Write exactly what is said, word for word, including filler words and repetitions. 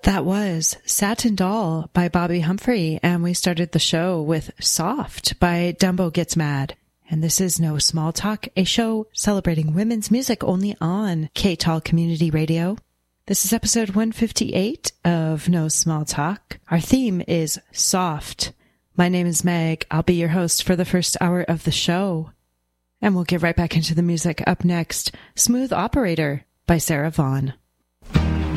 That was Satin Doll by Bobby Humphrey, and we started the show with Soft by Dumbo Gets Mad. And this is No Small Talk, a show celebrating women's music only on K-Tal Community Radio. This is episode one fifty-eight of No Small Talk. Our theme is Soft. My name is Meg. I'll be your host for the first hour of the show. And we'll get right back into the music. Up next, Smooth Operator by Sarah Vaughan.